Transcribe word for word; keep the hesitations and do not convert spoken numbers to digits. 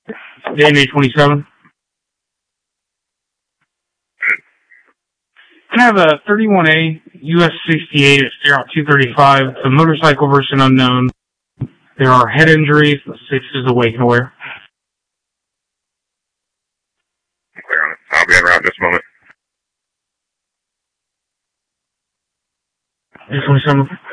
N A twenty-seven. I have a thirty-one A U S sixty-eight at Fair Out two thirty-five. The motorcycle version unknown. There are head injuries. The six is awake and aware. Clear on it. I'll be en route in just a moment. N A twenty-seven.